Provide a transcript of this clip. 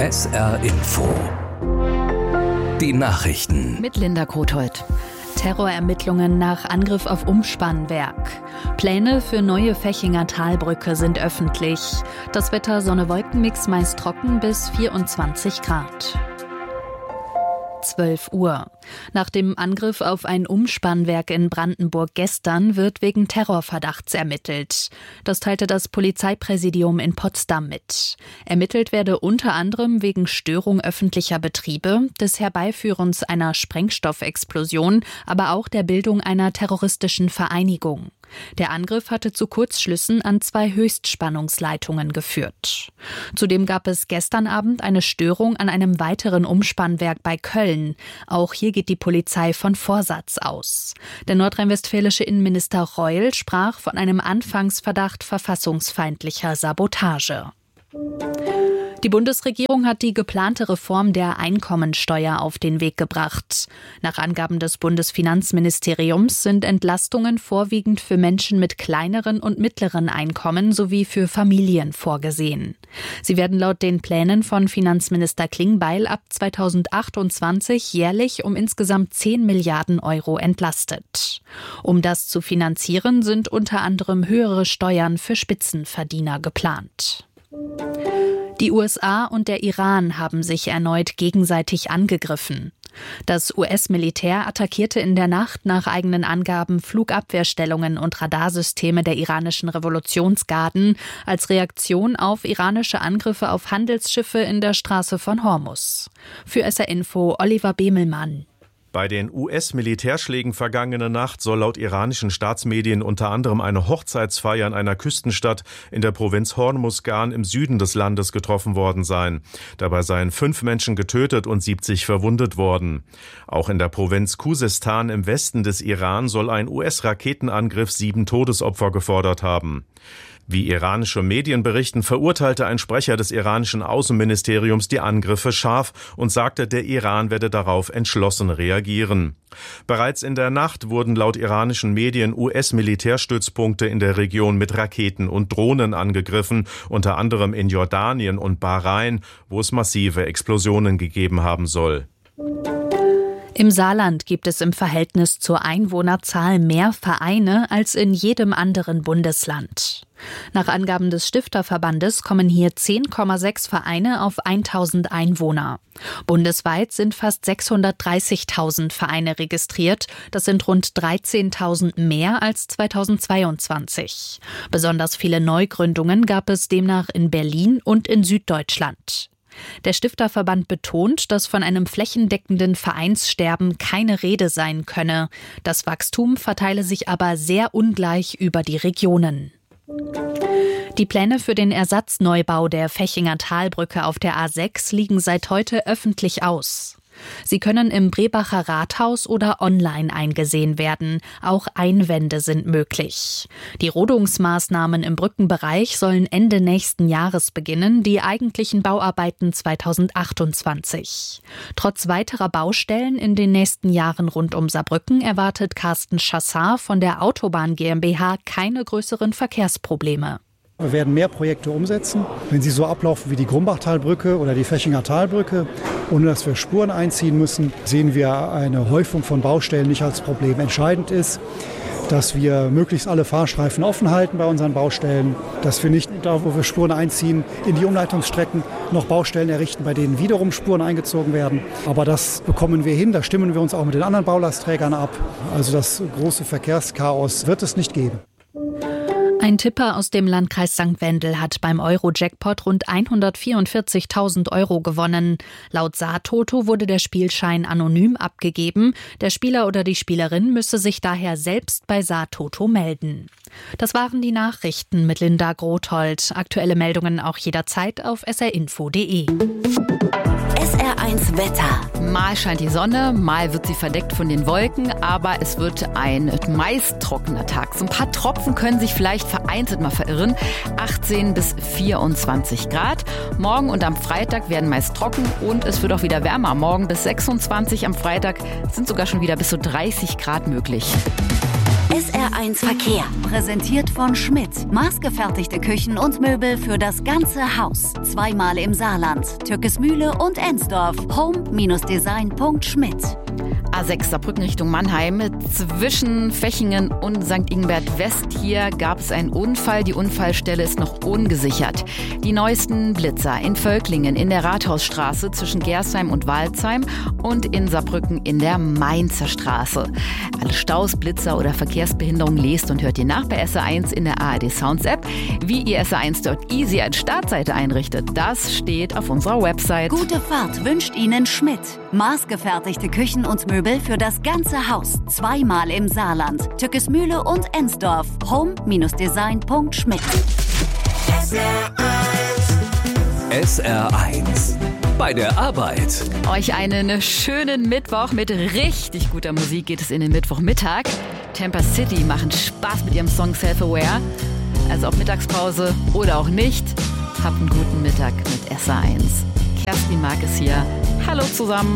SR Info. Die Nachrichten. Mit Linda Grothold. Terrorermittlungen nach Angriff auf Umspannwerk. Pläne für neue Fechinger Talbrücke sind öffentlich. Das Wetter Sonne-Wolken-Mix meist trocken bis 24 Grad. 12 Uhr. Nach dem Angriff auf ein Umspannwerk in Brandenburg gestern wird wegen Terrorverdachts ermittelt. Das teilte das Polizeipräsidium in Potsdam mit. Ermittelt werde unter anderem wegen Störung öffentlicher Betriebe, des Herbeiführens einer Sprengstoffexplosion, aber auch der Bildung einer terroristischen Vereinigung. Der Angriff hatte zu Kurzschlüssen an 2 Höchstspannungsleitungen geführt. Zudem gab es gestern Abend eine Störung an einem weiteren Umspannwerk bei Köln. Auch hier geht die Polizei von Vorsatz aus. Der nordrhein-westfälische Innenminister Reul sprach von einem Anfangsverdacht verfassungsfeindlicher Sabotage. Die Bundesregierung hat die geplante Reform der Einkommensteuer auf den Weg gebracht. Nach Angaben des Bundesfinanzministeriums sind Entlastungen vorwiegend für Menschen mit kleineren und mittleren Einkommen sowie für Familien vorgesehen. Sie werden laut den Plänen von Finanzminister Klingbeil ab 2028 jährlich um insgesamt 10 Milliarden Euro entlastet. Um das zu finanzieren, sind unter anderem höhere Steuern für Spitzenverdiener geplant. Die USA und der Iran haben sich erneut gegenseitig angegriffen. Das US-Militär attackierte in der Nacht nach eigenen Angaben Flugabwehrstellungen und Radarsysteme der iranischen Revolutionsgarden als Reaktion auf iranische Angriffe auf Handelsschiffe in der Straße von Hormuz. Für SR Info Oliver Bemelmann. Bei den US-Militärschlägen vergangene Nacht soll laut iranischen Staatsmedien unter anderem eine Hochzeitsfeier in einer Küstenstadt in der Provinz Hormuzgan im Süden des Landes getroffen worden sein. Dabei seien 5 Menschen getötet und 70 verwundet worden. Auch in der Provinz Khuzestan im Westen des Iran soll ein US-Raketenangriff 7 Todesopfer gefordert haben. Wie iranische Medien berichten, verurteilte ein Sprecher des iranischen Außenministeriums die Angriffe scharf und sagte, der Iran werde darauf entschlossen reagieren. Bereits in der Nacht wurden laut iranischen Medien US-Militärstützpunkte in der Region mit Raketen und Drohnen angegriffen, unter anderem in Jordanien und Bahrain, wo es massive Explosionen gegeben haben soll. Im Saarland gibt es im Verhältnis zur Einwohnerzahl mehr Vereine als in jedem anderen Bundesland. Nach Angaben des Stifterverbandes kommen hier 10,6 Vereine auf 1.000 Einwohner. Bundesweit sind fast 630.000 Vereine registriert. Das sind rund 13.000 mehr als 2022. Besonders viele Neugründungen gab es demnach in Berlin und in Süddeutschland. Der Stifterverband betont, dass von einem flächendeckenden Vereinssterben keine Rede sein könne. Das Wachstum verteile sich aber sehr ungleich über die Regionen. Die Pläne für den Ersatzneubau der Fechinger Talbrücke auf der A6 liegen seit heute öffentlich aus. Sie können im Brebacher Rathaus oder online eingesehen werden. Auch Einwände sind möglich. Die Rodungsmaßnahmen im Brückenbereich sollen Ende nächsten Jahres beginnen, die eigentlichen Bauarbeiten 2028. Trotz weiterer Baustellen in den nächsten Jahren rund um Saarbrücken erwartet Carsten Chassard von der Autobahn GmbH keine größeren Verkehrsprobleme. Wir werden mehr Projekte umsetzen. Wenn sie so ablaufen wie die Grumbachtalbrücke oder die Fechinger Talbrücke, ohne dass wir Spuren einziehen müssen, sehen wir eine Häufung von Baustellen nicht als Problem. Entscheidend ist, dass wir möglichst alle Fahrstreifen offen halten bei unseren Baustellen, dass wir nicht da, wo wir Spuren einziehen, in die Umleitungsstrecken noch Baustellen errichten, bei denen wiederum Spuren eingezogen werden. Aber das bekommen wir hin, da stimmen wir uns auch mit den anderen Baulastträgern ab. Also das große Verkehrschaos wird es nicht geben. Ein Tipper aus dem Landkreis St. Wendel hat beim Euro-Jackpot rund 144.000 Euro gewonnen. Laut Saartoto wurde der Spielschein anonym abgegeben. Der Spieler oder die Spielerin müsse sich daher selbst bei Saartoto melden. Das waren die Nachrichten mit Linda Grothold. Aktuelle Meldungen auch jederzeit auf srinfo.de. SR1 Wetter. Mal scheint die Sonne, mal wird sie verdeckt von den Wolken, aber es wird ein meist trockener Tag. So ein paar Tropfen können sich vielleicht vereinzelt mal verirren. 18 bis 24 Grad. Morgen und am Freitag werden meist trocken und es wird auch wieder wärmer. Morgen bis 26, am Freitag sind sogar schon wieder bis zu 30 Grad möglich. SR1 Verkehr, präsentiert von Schmidt. Maßgefertigte Küchen und Möbel für das ganze Haus. Zweimal im Saarland, Türkesmühle und Ensdorf. home-design.schmidt. A6 Saarbrücken Richtung Mannheim zwischen Fechingen und St. Ingbert West. Hier gab es einen Unfall. Die Unfallstelle ist noch ungesichert. Die neuesten Blitzer in Völklingen in der Rathausstraße zwischen Gersheim und Waldsheim und in Saarbrücken in der Mainzer Straße. Alle Staus, Blitzer oder Verkehrsbehinderungen lest und hört ihr nach bei SR1 in der ARD Sounds App. Wie ihr SR1 dort easy als Startseite einrichtet, das steht auf unserer Website. Gute Fahrt wünscht Ihnen Schmidt. Maßgefertigte Küchen und Möbel für das ganze Haus. Zweimal im Saarland, Türkesmühle und Ensdorf. home-design.schmidt. SR1 bei der Arbeit. Euch einen schönen Mittwoch mit richtig guter Musik geht es in den Mittwochmittag. Tampa City machen Spaß mit ihrem Song Self-Aware. Also auf Mittagspause oder auch nicht. Habt einen guten Mittag mit SR1. Kerstin Mark ist hier. Hallo zusammen.